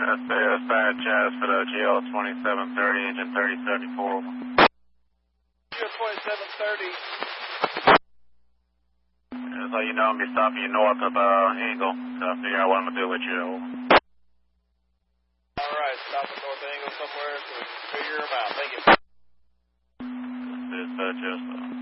Dispatch, for the GL 2730, engine 3074. GL 2730. Just so you know, I'm going to be stopping you north of Eagle to figure out what I'm going to do with you. Alright, stop at North Angle somewhere so we can figure them out. Thank you. Dispatch,